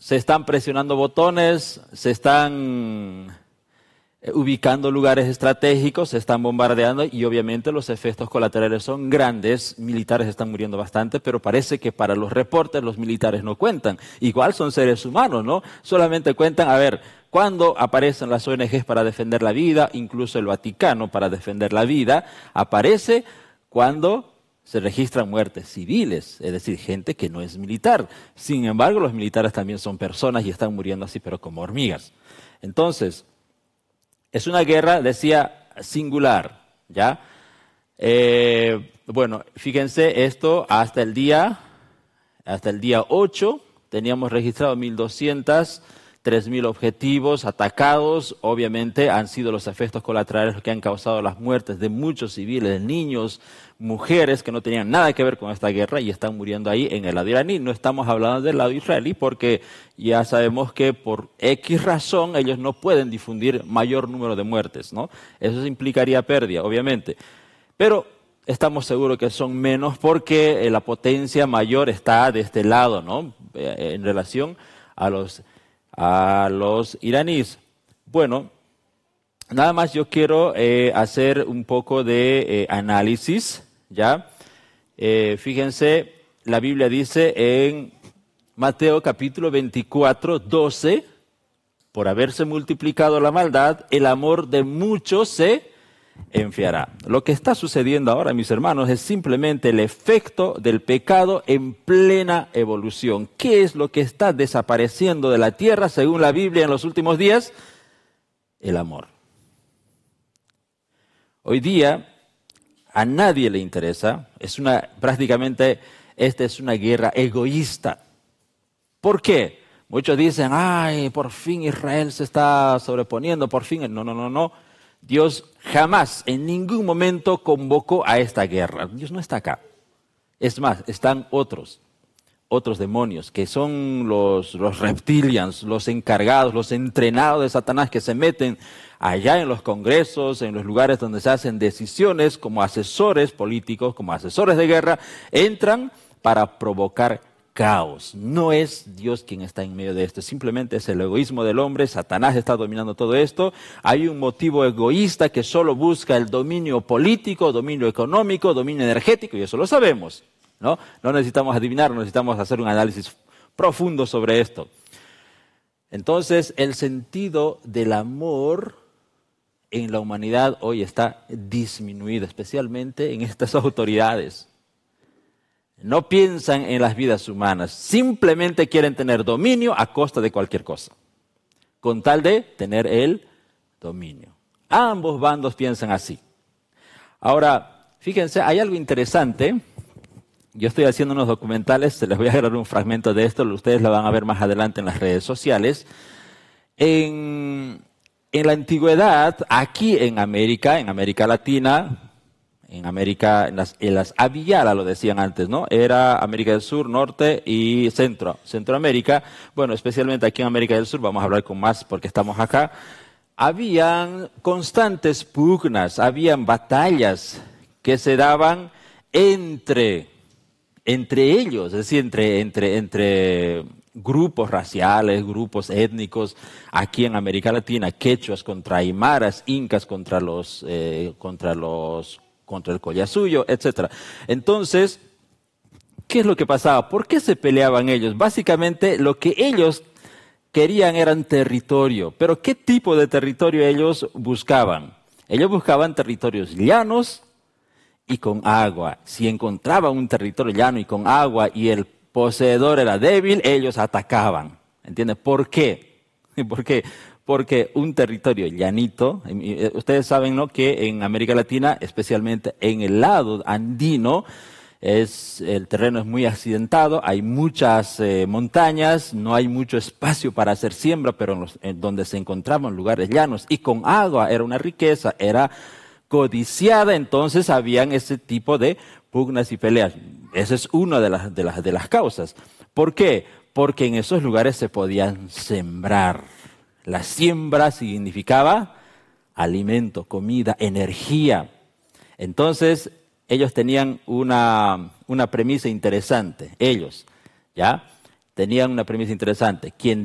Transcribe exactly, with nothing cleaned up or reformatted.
se están presionando botones, se están ubicando lugares estratégicos, se están bombardeando y obviamente los efectos colaterales son grandes. Militares están muriendo bastante, pero parece que para los reportes los militares no cuentan. Igual son seres humanos, ¿no? Solamente cuentan, a ver, cuando aparecen las O N Ges para defender la vida, incluso el Vaticano para defender la vida, aparece cuando se registran muertes civiles, es decir, gente que no es militar. Sin embargo, los militares también son personas y están muriendo así, pero como hormigas. Entonces, es una guerra, decía, singular, ¿ya? Eh, bueno, fíjense esto, hasta el día, hasta el día ocho teníamos registrado mil doscientos, tres mil objetivos atacados. Obviamente han sido los efectos colaterales los que han causado las muertes de muchos civiles, niños, mujeres que no tenían nada que ver con esta guerra y están muriendo ahí en el lado iraní. No estamos hablando del lado israelí porque ya sabemos que por X razón ellos no pueden difundir mayor número de muertes, ¿no? Eso implicaría pérdida, obviamente. Pero estamos seguros que son menos porque la potencia mayor está de este lado, ¿no? En relación a los, a los iraníes. Bueno, nada más yo quiero eh, hacer un poco de eh, análisis, ¿ya? Eh, fíjense, la Biblia dice en Mateo capítulo veinticuatro, doce, por haberse multiplicado la maldad, el amor de muchos se enfriará. Lo que está sucediendo ahora, mis hermanos, es simplemente el efecto del pecado en plena evolución. ¿Qué es lo que está desapareciendo de la tierra, según la Biblia, en los últimos días? El amor. Hoy día a nadie le interesa, es una, prácticamente esta es una guerra egoísta. ¿Por qué? Muchos dicen, ay, por fin Israel se está sobreponiendo, por fin. No, no, no, no. Dios jamás, en ningún momento convocó a esta guerra. Dios no está acá. Es más, están otros, otros demonios, que son los, los reptilians, los encargados, los entrenados de Satanás, que se meten allá en los congresos, en los lugares donde se hacen decisiones, como asesores políticos, como asesores de guerra, entran para provocar caos. No es Dios quien está en medio de esto, simplemente es el egoísmo del hombre. Satanás está dominando todo esto. Hay un motivo egoísta que solo busca el dominio político, dominio económico, dominio energético, y eso lo sabemos, ¿no? No necesitamos adivinar, necesitamos hacer un análisis profundo sobre esto. Entonces, el sentido del amor en la humanidad hoy está disminuido, especialmente en estas autoridades. No piensan en las vidas humanas, simplemente quieren tener dominio a costa de cualquier cosa, con tal de tener el dominio. Ambos bandos piensan así. Ahora, fíjense, hay algo interesante. Yo estoy haciendo unos documentales, se les voy a agarrar un fragmento de esto, ustedes lo van a ver más adelante en las redes sociales. En, en la antigüedad, aquí en América, en América Latina, en América, en las, en las Aviala lo decían antes, ¿no? Era América del Sur, Norte y Centro, Centroamérica. Bueno, especialmente aquí en América del Sur, vamos a hablar con más porque estamos acá. Habían constantes pugnas, habían batallas que se daban entre, entre ellos, es decir, entre, entre, entre grupos raciales, grupos étnicos, aquí en América Latina, quechuas contra aymaras, incas contra los, eh, contra los contra el Collasuyo, etcétera. Entonces, ¿qué es lo que pasaba? ¿Por qué se peleaban ellos? Básicamente, lo que ellos querían eran territorio. ¿Pero qué tipo de territorio ellos buscaban? Ellos buscaban territorios llanos y con agua. Si encontraban un territorio llano y con agua y el poseedor era débil, ellos atacaban. ¿Entiendes? ¿Por qué? ¿Por qué? Porque un territorio llanito, ustedes saben, ¿no?, que en América Latina, especialmente en el lado andino, es, el terreno es muy accidentado, hay muchas eh, montañas, no hay mucho espacio para hacer siembra, pero en los, en donde se encontraban lugares llanos y con agua era una riqueza, era codiciada, entonces habían ese tipo de pugnas y peleas. Esa es una de las, de las, de las causas. ¿Por qué? Porque en esos lugares se podían sembrar. La siembra significaba alimento, comida, energía. Entonces, ellos tenían una, una premisa interesante. Ellos, ¿ya? Tenían una premisa interesante. Quien